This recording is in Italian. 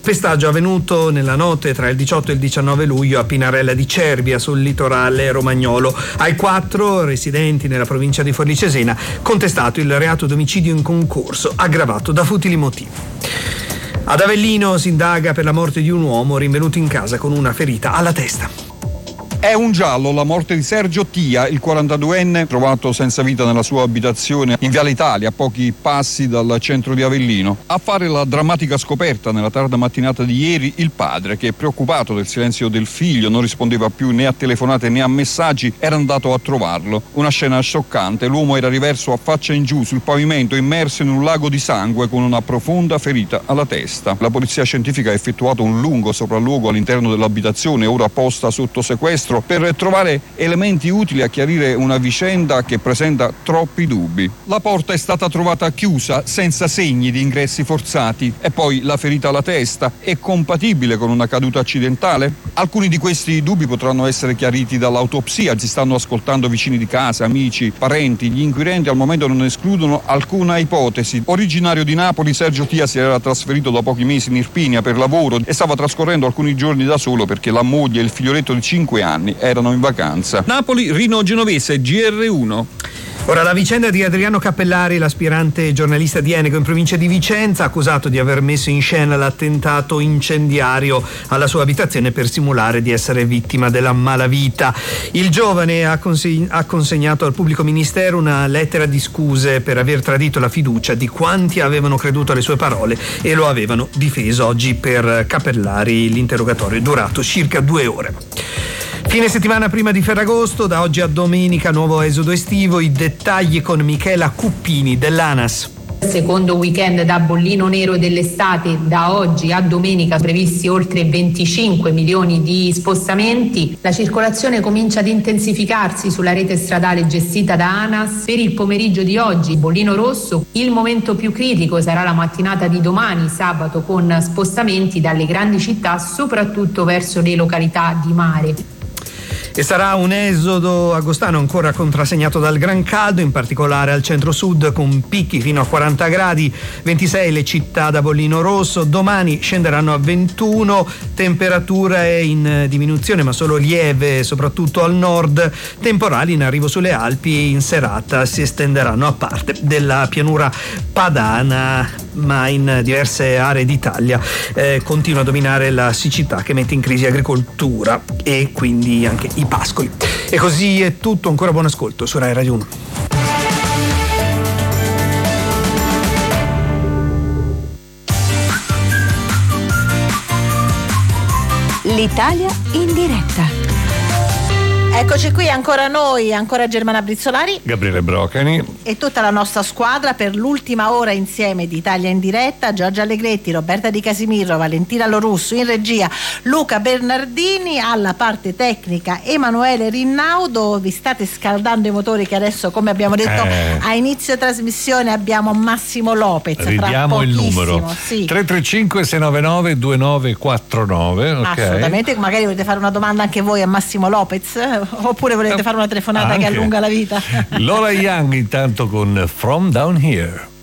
Pestaggio avvenuto nella notte tra il 18 e il 19 luglio a Pinarella di Cerbia, sul litorale romagnolo. Ai 4 residenti nella provincia di Forlì Cesena contestato il reato di omicidio in concorso, aggravato da futili motivi. Ad Avellino si indaga per la morte di un uomo rinvenuto in casa con una ferita alla testa. È un giallo la morte di Sergio Tia, il 42enne trovato senza vita nella sua abitazione in Viale Italia, a pochi passi dal centro di Avellino. A fare la drammatica scoperta nella tarda mattinata di ieri il padre, che preoccupato del silenzio del figlio, non rispondeva più né a telefonate né a messaggi, era andato a trovarlo. Una scena scioccante: l'uomo era riverso a faccia in giù sul pavimento, immerso in un lago di sangue con una profonda ferita alla testa. La polizia scientifica ha effettuato un lungo sopralluogo all'interno dell'abitazione, ora posta sotto sequestro, per trovare elementi utili a chiarire una vicenda che presenta troppi dubbi. La porta è stata trovata chiusa, senza segni di ingressi forzati, e poi la ferita alla testa è compatibile con una caduta accidentale? Alcuni di questi dubbi potranno essere chiariti dall'autopsia. Si stanno ascoltando vicini di casa, amici, parenti. Gli inquirenti al momento non escludono alcuna ipotesi. Originario di Napoli, Sergio Tia si era trasferito da pochi mesi in Irpinia per lavoro e stava trascorrendo alcuni giorni da solo perché la moglie e il figlioletto di 5 anni erano in vacanza. Napoli, Rino Genovese, GR1. Ora la vicenda di Adriano Cappellari, l'aspirante giornalista di Enego in provincia di Vicenza, accusato di aver messo in scena l'attentato incendiario alla sua abitazione per simulare di essere vittima della malavita. Il giovane ha consegnato al pubblico ministero una lettera di scuse per aver tradito la fiducia di quanti avevano creduto alle sue parole e lo avevano difeso. Oggi per Cappellari l'interrogatorio è durato circa 2 ore. Fine settimana prima di Ferragosto, da oggi a domenica nuovo esodo estivo, i dettagli con Michela Cuppini dell'ANAS. Secondo weekend da bollino nero dell'estate, da oggi a domenica previsti oltre 25 milioni di spostamenti. La circolazione comincia ad intensificarsi sulla rete stradale gestita da ANAS. Per il pomeriggio di oggi, bollino rosso, il momento più critico sarà la mattinata di domani, sabato, con spostamenti dalle grandi città soprattutto verso le località di mare. E sarà un esodo agostano ancora contrassegnato dal gran caldo, in particolare al centro-sud, con picchi fino a 40 gradi, 26 le città da bollino rosso. Domani scenderanno a 21, temperature in diminuzione ma solo lieve, soprattutto al nord. Temporali in arrivo sulle Alpi e in serata si estenderanno a parte della pianura padana, ma in diverse aree d'Italia continua a dominare la siccità che mette in crisi agricoltura e quindi anche i pascoli. E così è tutto, ancora buon ascolto su Rai Radio 1. L'Italia in diretta. Eccoci qui, ancora noi, ancora Germana Brizzolari, Gabriele Brocani e tutta la nostra squadra per l'ultima ora insieme di Italia in diretta. Giorgia Allegretti, Roberta Di Casimiro, Valentina Lorusso, in regia Luca Bernardini, alla parte tecnica Emanuele Rinnaudo. Vi state scaldando i motori che adesso, come abbiamo detto a inizio trasmissione, abbiamo Massimo Lopez. Ridiamo il numero, sì. 335 699 2949. Okay. Assolutamente, magari volete fare una domanda anche voi a Massimo Lopez, oppure volete fare una telefonata anche che allunga la vita. Laura Young intanto con From Down Here.